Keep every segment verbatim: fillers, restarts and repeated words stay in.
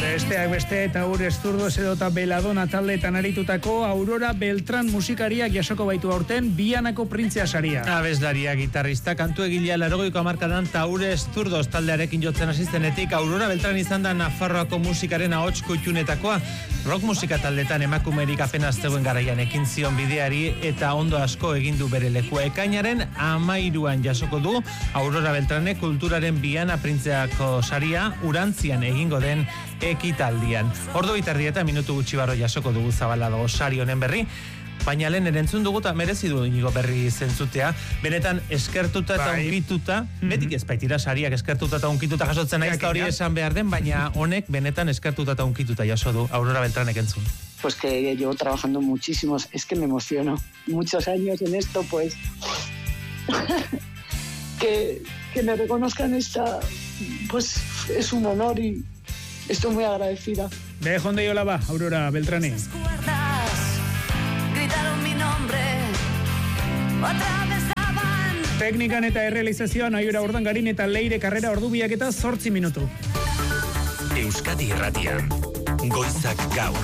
Besteak beste eta Ur Zurdos edota Beladona taldeetan aritutako Aurora Beltrán musikariak jasoko baitu aurten Bianako printzea saria. Abeslaria, gitarrista, kantu egilea laurogeiko hamarkadan Taure Zurdos taldearekin jotzen asistenetik Aurora Beltrán izan da Nafarroako musikaren ahots kutxunetakoa. Rock musika taldetan emakumerik apenas zegoen garaian ekin zion bideari eta ondo asko egin du bere lekua. Ekainaren amairuan jasoko du Aurora Beltrane kulturaren Biana printzeako saria Urantzian egingo den ekitaldian. Ordu bitardi eta minutu gutxi barro jasoko dugu Zabalado sari honen berri, baina lehen erentzun dugu eta merezi du inigo berri zentzutea. Benetan eskertuta eta unkituta, betik ez baitira sariak eskertuta eta unkituta jasotzen naiz eta hori esan behar den, baina honek benetan eskertuta eta unkituta jaso du Aurora Beltranek entzun. Pues que llevo trabajando muchísimos, es que me emociono, muchos años en esto, pues que, que me reconozcan esta, pues es un honor y estoy muy agradecida. De donde yo la va, Aurora Beltrane. Gritaron mi nombre, atravesaban. Teknikan eta errealizazioan Aiora Urdangarin eta Leire Karrera ordubiak eta zortzi minutu. Euskadi Irratian, Goizak Gaur.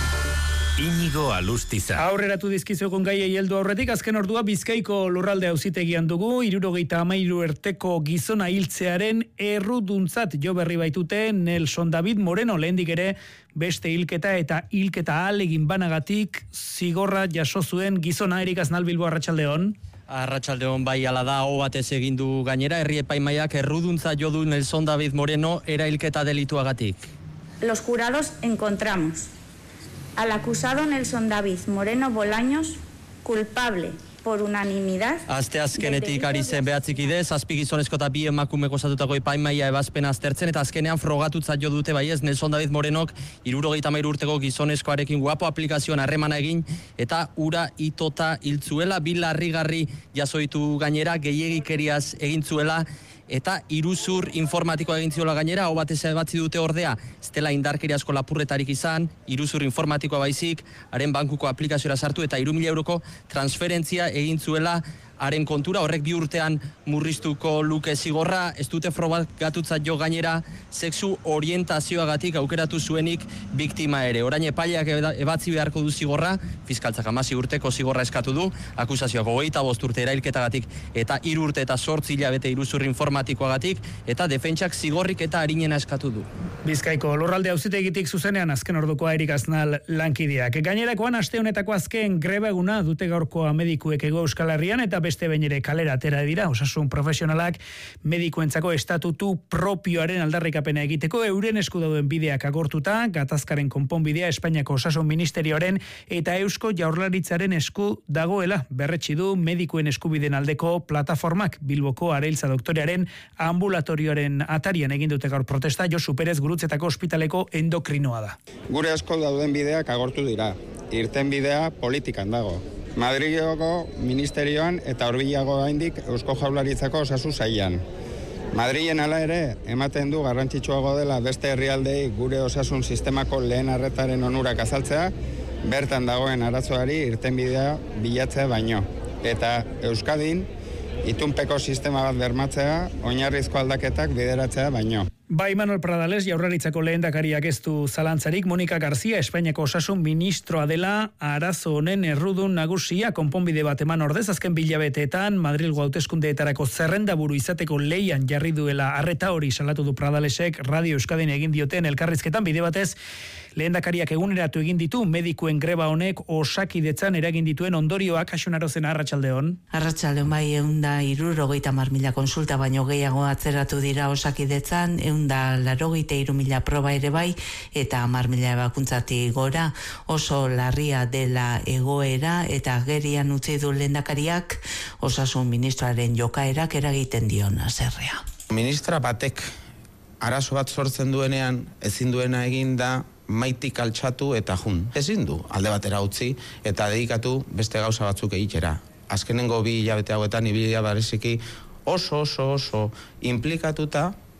Inigo Alustiza. Aurreratu dizkizugun gaiei heldu aurretik, azken ordua Bizkaiko lurralde auzitegian dugu, hirurogeita hamairu erteko gizona hiltzearen erruduntzat jo berri baitute Nelson David Moreno, lehendik ere beste hilketa eta hilketa ahalegin banagatik zigorra jaso zuen gizona. Erik Aznal, Bilbo, arratsaldeon. Arratsaldeon, bai, ala da, aho batez egin du gainera, herri epaimaiak erruduntza jo du Nelson David Moreno erailketa delituagatik. Los jurados encontramos al acusado Nelson David Moreno Bolaños culpable por unanimidad. Aste azkenetik ari zen behatzik idez, zazpi gizonezko eta bi emakumeko osatutako epaimaia ebazpena aztertzen, eta azkenean frogatutzat jo dute bai ez Nelson David Morenok hirurogeita hamairu urteko gizonezkoarekin guapo aplikazioan harremana egin eta ura itota hiltzuela, bi larrigarri jasoitu gainera, gehiegikeriaz egin zuela, eta iruzur informatikoa egin ziola gainera, hau batez ebatzi dute ordea, ez dela indarkeriazko lapurretarik izan, iruzur informatikoa baizik, haren bankuko aplikazioa sartu eta hiru mila euroko transferentzia egin zuela haren kontura, horrek bi urtean murriztuko luke zigorra, ez dute frogatutzat jo gainera, sexu orientazioagatik aukeratu zuenik biktima ere. Orain epaileak ebatzi beharko du zigorra, fiskaltzak hamasei urteko zigorra eskatu du, akusazioak hogeita bost urte erailketagatik eta hiru urte eta zortzi hilabete iruzur informatikoagatik, eta defentsak zigorrik eta arinena eskatu du. Bizkaiko lurralde auzitegitik zuzenean azken ordukoa Erik Aznal lankideak. Gainerakoan aste honetako azken greba eguna dute gaurkoa medikuek Hego Euskal Herrian, eta beste behin ere kalera atera dira osasun profesionalak medikuentzako estatutu propioaren aldarrikapena egiteko euren esku dauden bideak agortuta, gatazkaren konponbidea Espainiako Osasun Ministerioaren eta Eusko Jaurlaritzaren esku dagoela berretsi du medikuen eskubideen aldeko plataformak. Bilboko Areilza doktorearen ambulatorioaren atarian egin dute gaur protesta. Josu Perez Gurutzetako ospitaleko endokrinoa da. Gure esku dauden bideak agortu dira. Irten bidea politikan dago. Madrileko ministerioan eta hurbilago gaindik Eusko Jaurlaritzako osasun sailean. Madrilen hala ere ematen du garrantzitsuago dela beste herrialdei gure osasun sistemako lehen arretaren onurak azaltzea, bertan dagoen arazoari irtenbidea bilatzea baino. Eta Euskadin itunpeko sistema bat bermatzea, oinarrizko aldaketak bideratzea baino. Bai, Manuel Pradales, Jaurlaritzako lehendakariak ez du zalantzarik. Monika Garzia, Espainiako osasun ministroa dela, arazo honen errudun nagusia, konponbide bat eman ordez, azken bilabeteetan Madrilgo hauteskundeetarako zerrendaburu izateko leian jarri duela arreta hori salatu du Pradalesek Radio Euskadin egin dioten elkarrizketan. Bide batez, lehendakariak eguneratu egin ditu medikuen greba honek Osakidetzan eragin dituen ondorioak. Asun Arozena, arratsaldeon. Arratsaldeon, bai, ehunda hirurogeita hamar mila konsulta baino gehiago atzeratu dira Osakidetzan, ehunda laurogeita hiru mila proba ere bai, eta hamar mila ebakuntzati gora. Oso larria dela egoera eta agerian utzi du lehendakariak osasun ministroaren jokaerak eragiten dion haserrea. Ministra batek arazo bat sortzen duenean ezin duena egin da maitik altxatu eta jun. Ezin du alde batera utzi eta dedikatu beste gauza batzuk egitera. Azkenengo bi hilabete hauetan ibilia bereziki oso oso oso implikatuta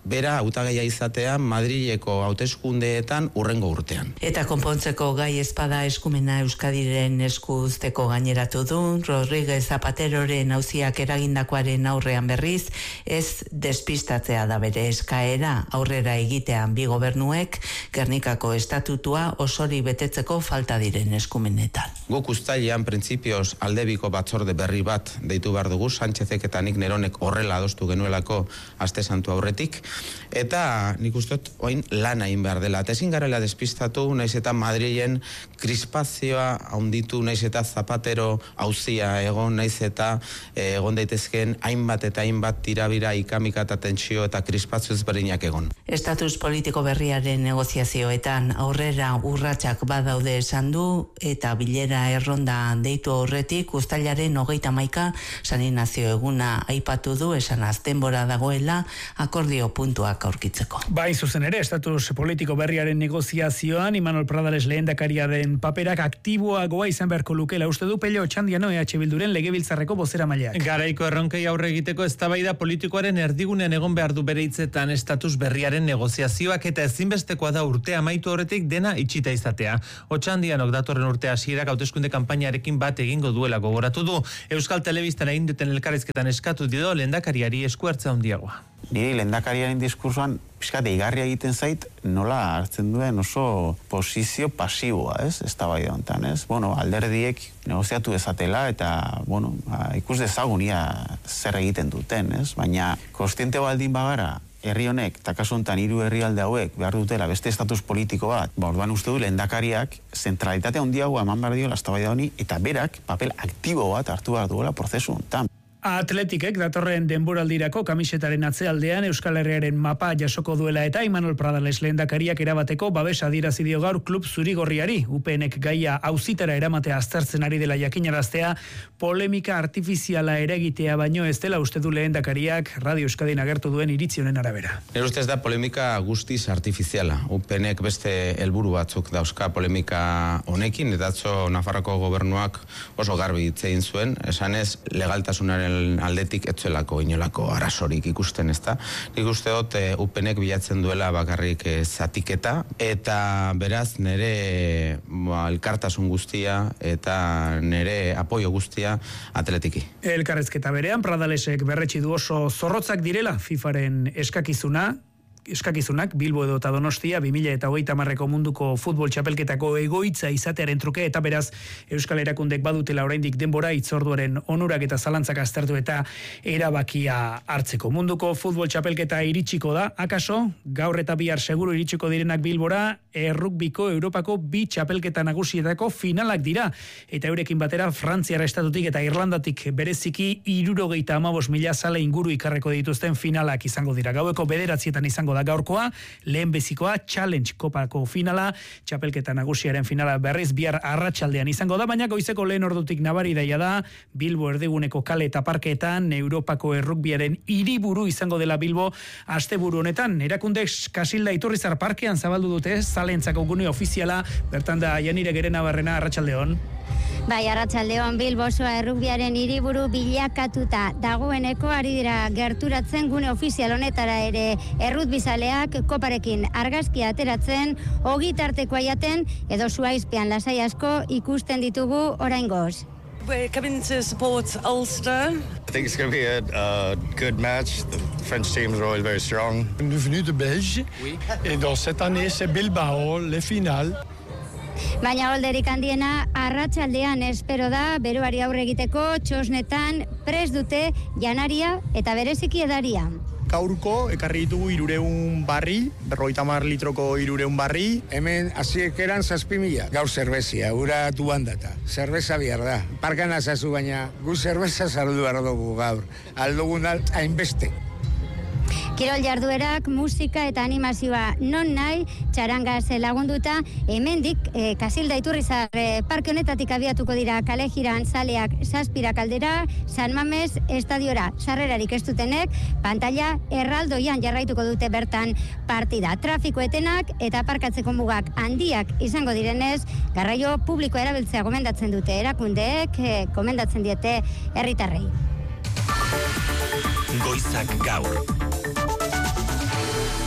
bera hautagaia izatea Madrileko hauteskundeetan urrengo urtean. Eta konpontzeko gai espada eskumena Euskadiren esku uzteko gaineratu du, Rodríguez Zapateroren auziak eragindakoaren aurrean berriz, ez despistatzea da bere eskaera aurrera egitean bi gobernuek Gernikako estatutua osori betetzeko falta diren eskumenetan. Guk uztailean printzipioz aldebiko batzorde berri bat deitu behar dugu, Sánchezek eta nik Neronek horrela adostu genuelako aste santu aurretik, eta nik ustot oin lan egin behar dela. Eta ezin garela despistatu, naiz eta Madrilen krispazioa haunditu, naiz eta Zapatero auzia egon, naiz eta eh, egon daitezken hainbat eta hainbat tirabira ikamika eta tentsio eta krispazio ezberdinak egon. Estatus politiko berriaren negoziazioetan aurrera urratsak badaude esan du, eta bilera erronda deitu aurretik uztailaren hogeita hamaika San Inazio eguna aipatu du, esan denbora dagoela akordio puntuak aurkitzeko. Bai, zuzen ere, estatus politiko berriaren negoziazioan Imanol Pradales lehendakariaren paperak aktiboagoa izan beharko lukela uste du Pello Otxandiano E H Bilduren legebiltzarreko bozeramaileak. Garaiko erronkei aurre egiteko eztabaida politikoaren erdigunean egon behar du bere hitzetan estatus berriaren negoziazioak eta ezinbestekoa da urtea amaitu horretik dena itxita izatea. Otxandianok datorren urte hasierak hauteskunde kanpainarekin bat egingo duela gogoratu du. Euskal Telebistan egin duten elkarrizketan eskatu dio lehendakariari eskuartza handiagoa. Niri lehendakariaren diskursoan pixkat eigarria egiten zait nola hartzen duen oso posizio pasiboa, ez? Eztabaida honetan, ez? Bueno, alderdiek negoziatu dezatela eta, bueno, ikus dezagunia zer egiten duten, ez? Baina kontziente baldin bagara herri honek, eta kasu honetan hiru herrialde hauek behar dutela beste estatus politiko bat, ba, orduan uste du lehendakariak zentralitate handiagoa eman behar diola eztabaida honi eta berak papel aktibo bat hartu behar duela prozesu honetan. Atletikek datorren denboraldirako kamisetaren atzealdean Euskal Herriaren mapa jasoko duela eta Imanol Pradales lehendakariak erabateko babes adierazi dio gaur klub zurigorriari. U P Nek gaia auzitara eramatea aztertzen ari dela jakinaraztea, polemika artifiziala eregitea baino ez dela uste du lehendakariak Radio Euskadin agertu duen iritzi honen arabera. Nire ustez da polemika guztiz artifiziala. U P Nek beste helburu batzuk dauzka polemika honekin, eta atzo Nafarroko gobernuak oso garbi hitz egin zuen, esanez legaltasunaren aldetik etzuelako inolako arazorik ikusten, ezta. Nik uste dut U P Nek bilatzen duela bakarrik zatiketa, eta beraz nire ba, elkartasun guztia eta nire apoio guztia Atletiki. Elkarrezketa berean Pradalesek berretsi du oso zorrotzak direla FIFAren eskakizuna, eskakizunak Bilbo edo eta Donostia bi mila hogeita hamarreko munduko futbol txapelketako egoitza izatearen truke, eta beraz Euskal Erakundek badutela oraindik denbora hitzorduaren onurak eta zalantzak aztertu eta erabakia hartzeko. Munduko futbol txapelketa iritsiko da, akaso gaur eta bihar seguru iritsiko direnak Bilbora, errugbiko Europako bi txapelketa nagusietako finalak dira, eta eurekin batera Frantziar estatutik eta Irlandatik bereziki hirurogeita hamabost mila zale inguru ikarreko dituzten finalak izango dira. Gaueko bederatzietan izango da gaurkoa, lehen bezikoa Challenge Kopako finala, txapelketa nagusiaren finala berriz bihar arratsaldean izango da, baina goizeko lehen ordutik nabari daia da, Bilbo erdiguneko kale eta parkeetan, Europako errugbiaren hiriburu izango dela Bilbo asteburu honetan. Erakundek Kasilda Iturrizar parkean zabaldu dute zalentzako gune ofiziala, bertan da Janire Gerenabarrena, arratsaldeon. Bai, arratsaldeon, Bilbo osoa errugbiaren hiriburu bilakatuta dagoeneko ari dira gerturatzen gune ofizial honetara ere errutbizaleak koparekin argazkia ateratzen, ogi tartekoa jaten edo zuaizpean lasai asko ikusten ditugu oraingoz. We're coming to support Ulster. I think it's going to be a, a good match. The French teams are always very strong. Nous venus de Belge, oui. Et donc cette année c'est Bilbao, les finales. Baina olderik handiena arratsaldean espero da, beroari aurre egiteko txosnetan prest dute janaria eta bereziki edaria. Gaurko ekarri ditugu hirureun barri, berrogeita hamar litroko hirureun barri. Hemen hasiek eran zazpi mila. Gaur zerbezia, ura duan data. Zerbeza bihar da. Parkan azazu baina, gu zerbeza zardu behar dugu gaur. Aldugun hainbeste. Kirol jarduerak, musika eta animazioa non nahi, txarangaz lagunduta, hemendik e, Kasilda Iturrizar e, parke honetatik abiatuko dira kale jiran zaleak zazpirak aldera, San Mames estadiora sarrerarik ez dutenek, pantalla erraldoian jarraituko dute bertan partida. Trafiko etenak eta parkatzeko mugak handiak izango direnez, garraio publiko erabiltzea gomendatzen dute erakundeek, e, gomendatzen diete herritarrei. Goizak gaur.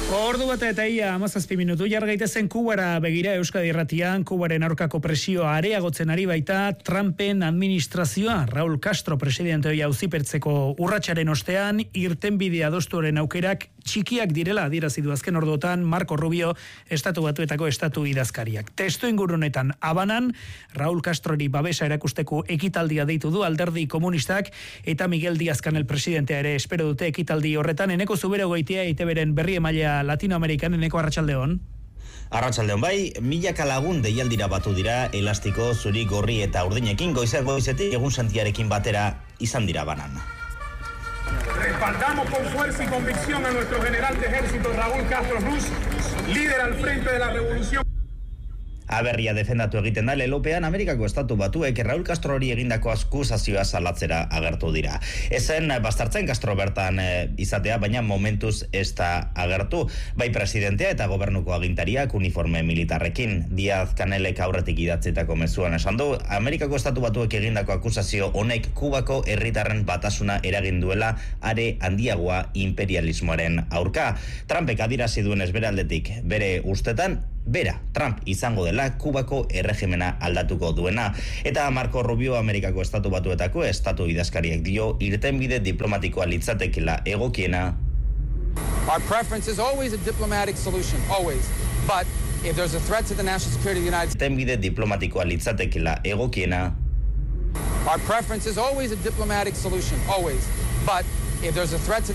Ordu bata eta ia amazazpi minutu jargaitezen Kubara begira Euskadi Irratian. Kubaren aurkako presioa areagotzen ari baita Trumpen administrazioa. Raul Castro presidente hori auzipertzeko urratsaren ostean irtenbidea adostuaren aukerak txikiak direla adierazi du azken orduotan Marco Rubio Estatu Batuetako estatu idazkariak. Testu ingurunetan Habanan Raul Castrori babesa erakusteko ekitaldia deitu du Alderdi Komunistak eta Miguel Díaz Canel presidentea ere espero dute ekitaldi horretan. Eneko Zubero goitia I T Bren berri emailea Latinoamerikan. Eneko, arratsaldeon. Arratsaldeon bai, milaka lagun deialdira batu dira elastiko, zuri, gorri eta urdinekin goizak goizetik egun santiarekin batera izan dira Banan. Respaldamos con fuerza y convicción a nuestro general de ejército Raúl Castro Ruz, líder al frente de la revolución. Aberria defendatu egiten da lelopean Amerikako estatu batuek Raul Castro hori egindako akusazioa salatzera agertu dira. Ezen bastartzen Castro bertan e, izatea, baina momentuz ez da agertu. Bai presidentea eta gobernuko agintariak uniforme militarrekin. Díaz Canelek aurretik idatzetako mezuan esan du, Amerikako estatu batuek egindako akusazio honek Kubako herritarren batasuna eragin duela are handiagoa imperialismoaren aurka. Trumpek adierazi duen ezberaldetik bere ustetan, bera, Trump izango dela Kubako erregimena aldatuko duena. Eta Marco Rubio Amerikako estatu batuetako estatu idazkariak dio irtenbide diplomatikoa litzatekela egokiena. Our preference is always a diplomatic solution, always. But if there's a threat to the national security of the United States... Irtenbide diplomatikoa litzatekela egokiena. Our preference is always a diplomatic solution, always. But if there's a threat to